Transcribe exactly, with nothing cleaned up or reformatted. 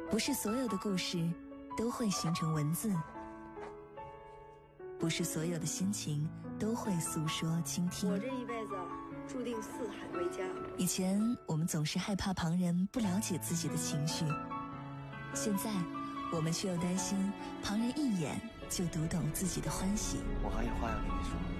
不是所有的故事都会形成文字，不是所有的心情都会诉说倾听。 我这一辈子注定四海为家。 以前我们总是害怕旁人不了解自己的情绪，现在我们却又担心旁人一眼就读懂自己的欢喜。 我还有话要跟你说。